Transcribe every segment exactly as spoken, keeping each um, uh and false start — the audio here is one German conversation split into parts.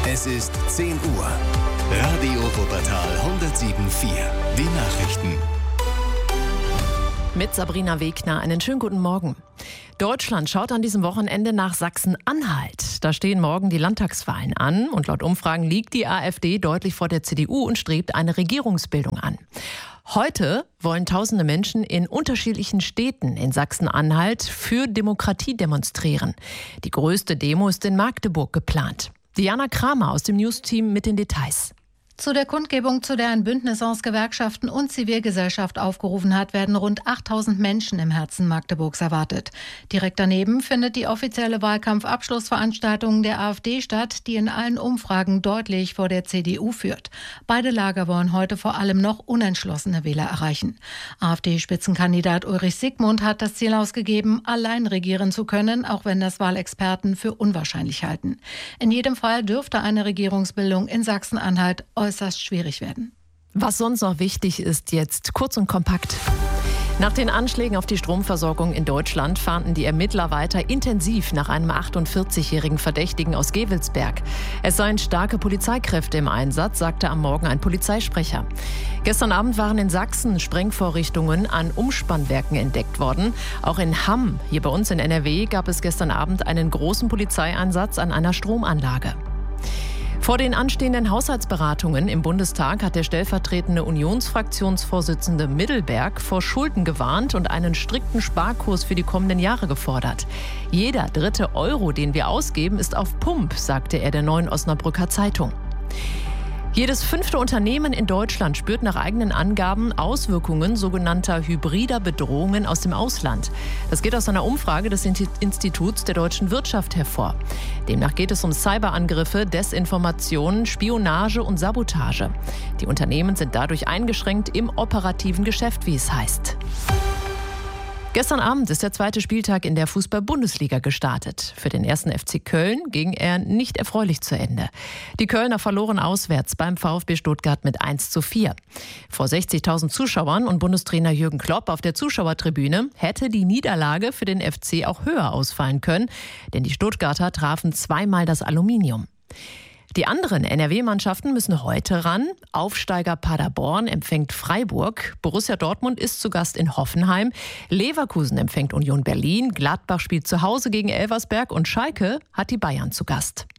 Es ist zehn Uhr. Radio Wuppertal hundertsieben Komma vier. Die Nachrichten. Mit Sabrina Wegner einen schönen guten Morgen. Deutschland schaut an diesem Wochenende nach Sachsen-Anhalt. Da stehen morgen die Landtagswahlen an und laut Umfragen liegt die AfD deutlich vor der C D U und strebt eine Regierungsbildung an. Heute wollen tausende Menschen in unterschiedlichen Städten in Sachsen-Anhalt für Demokratie demonstrieren. Die größte Demo ist in Magdeburg geplant. Diana Kramer aus dem News-Team mit den Details. Zu der Kundgebung, zu der ein Bündnis aus Gewerkschaften und Zivilgesellschaft aufgerufen hat, werden rund achttausend Menschen im Herzen Magdeburgs erwartet. Direkt daneben findet die offizielle Wahlkampfabschlussveranstaltung der AfD statt, die in allen Umfragen deutlich vor der C D U führt. Beide Lager wollen heute vor allem noch unentschlossene Wähler erreichen. AfD-Spitzenkandidat Ulrich Siegmund hat das Ziel ausgegeben, allein regieren zu können, auch wenn das Wahlexperten für unwahrscheinlich halten. In jedem Fall dürfte eine Regierungsbildung in Sachsen-Anhalt äußerst schwierig werden. Was sonst noch wichtig ist jetzt, kurz und kompakt. Nach den Anschlägen auf die Stromversorgung in Deutschland fahnden die Ermittler weiter intensiv nach einem achtundvierzigjährigen Verdächtigen aus Gevelsberg. Es seien starke Polizeikräfte im Einsatz, sagte am Morgen ein Polizeisprecher. Gestern Abend waren in Sachsen Sprengvorrichtungen an Umspannwerken entdeckt worden. Auch in Hamm, hier bei uns in N R W, gab es gestern Abend einen großen Polizeieinsatz an einer Stromanlage. Vor den anstehenden Haushaltsberatungen im Bundestag hat der stellvertretende Unionsfraktionsvorsitzende Middelberg vor Schulden gewarnt und einen strikten Sparkurs für die kommenden Jahre gefordert. Jeder dritte Euro, den wir ausgeben, ist auf Pump, sagte er der Neuen Osnabrücker Zeitung. Jedes fünfte Unternehmen in Deutschland spürt nach eigenen Angaben Auswirkungen sogenannter hybrider Bedrohungen aus dem Ausland. Das geht aus einer Umfrage des Instituts der deutschen Wirtschaft hervor. Demnach geht es um Cyberangriffe, Desinformation, Spionage und Sabotage. Die Unternehmen sind dadurch eingeschränkt im operativen Geschäft, wie es heißt. Gestern Abend ist der zweite Spieltag in der Fußball-Bundesliga gestartet. Für den ersten F C Köln ging er nicht erfreulich zu Ende. Die Kölner verloren auswärts beim VfB Stuttgart mit eins zu vier. Vor sechzigtausend Zuschauern und Bundestrainer Jürgen Klopp auf der Zuschauertribüne hätte die Niederlage für den F C auch höher ausfallen können, denn die Stuttgarter trafen zweimal das Aluminium. Die anderen N R W-Mannschaften müssen heute ran. Aufsteiger Paderborn empfängt Freiburg. Borussia Dortmund ist zu Gast in Hoffenheim. Leverkusen empfängt Union Berlin. Gladbach spielt zu Hause gegen Elversberg. Und Schalke hat die Bayern zu Gast.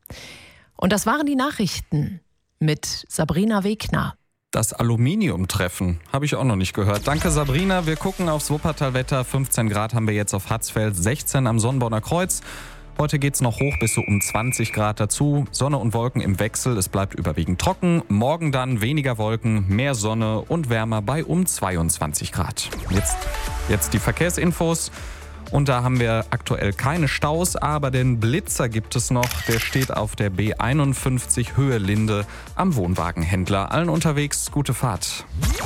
Und das waren die Nachrichten mit Sabrina Wegner. Das Aluminiumtreffen habe ich auch noch nicht gehört. Danke Sabrina. Wir gucken aufs Wuppertal-Wetter. fünfzehn Grad haben wir jetzt auf Hatzfeld, sechzehn am Sonnenborner Kreuz. Heute geht es noch hoch bis so um zwanzig Grad dazu. Sonne und Wolken im Wechsel. Es bleibt überwiegend trocken. Morgen dann weniger Wolken, mehr Sonne und wärmer bei um zweiundzwanzig Grad. Jetzt, jetzt die Verkehrsinfos. Und da haben wir aktuell keine Staus, aber den Blitzer gibt es noch. Der steht auf der B einundfünfzig Höhe Linde am Wohnwagenhändler. Allen unterwegs gute Fahrt.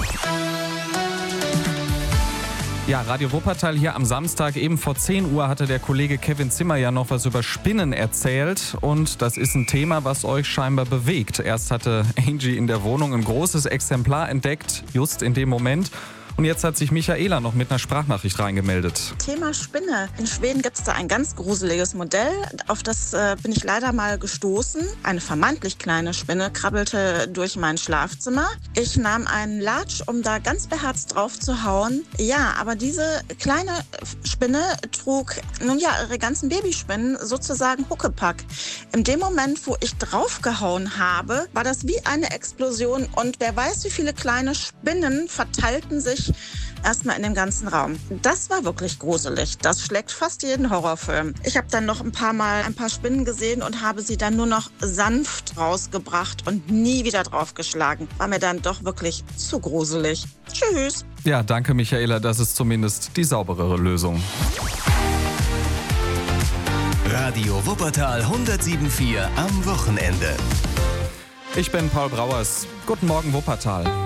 Ja, Radio Wuppertal hier am Samstag. Eben vor zehn Uhr hatte der Kollege Kevin Zimmer ja noch was über Spinnen erzählt. Und das ist ein Thema, was euch scheinbar bewegt. Erst hatte Angie in der Wohnung ein großes Exemplar entdeckt, just in dem Moment. Und jetzt hat sich Michaela noch mit einer Sprachnachricht reingemeldet. Thema Spinne. In Schweden gibt es da ein ganz gruseliges Modell. Auf das äh, bin ich leider mal gestoßen. Eine vermeintlich kleine Spinne krabbelte durch mein Schlafzimmer. Ich nahm einen Latsch, um da ganz beherzt drauf zu hauen. Ja, aber diese kleine Spinne trug nun ja ihre ganzen Babyspinnen sozusagen Huckepack. In dem Moment, wo ich draufgehauen habe, war das wie eine Explosion. Und wer weiß, wie viele kleine Spinnen verteilten sich erstmal in dem ganzen Raum. Das war wirklich gruselig. Das schlägt fast jeden Horrorfilm. Ich habe dann noch ein paar Mal ein paar Spinnen gesehen und habe sie dann nur noch sanft rausgebracht und nie wieder draufgeschlagen. War mir dann doch wirklich zu gruselig. Tschüss. Ja, danke Michaela. Das ist zumindest die sauberere Lösung. Radio Wuppertal hundertsieben Komma vier am Wochenende. Ich bin Paul Brauers. Guten Morgen Wuppertal.